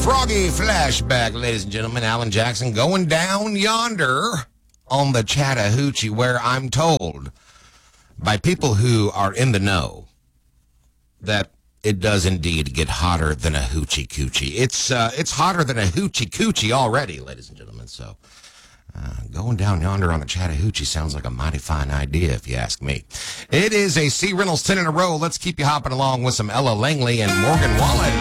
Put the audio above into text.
Froggy flashback, ladies and gentlemen. Alan Jackson going down yonder on the Chattahoochee, where I'm told by people who are in the know that it does indeed get hotter than a hoochie coochie. It's hotter than a hoochie coochie already, ladies and gentlemen. So going down yonder on the Chattahoochee sounds like a mighty fine idea, if you ask me. It is a C. Reynolds 10 in a row. Let's keep you hopping along with some Ella Langley and Morgan Wallen.